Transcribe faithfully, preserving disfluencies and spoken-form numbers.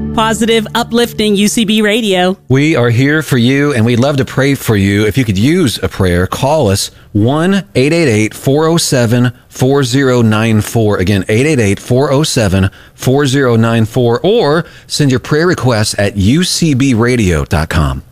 Positive, uplifting U C B Radio. We are here for you, and we'd love to pray for you. If you could use a prayer, call us one eight eight eight, four oh seven, four oh nine four. Again, eight eight eight, four oh seven, four oh nine four. Or send your prayer requests at u c b radio dot com.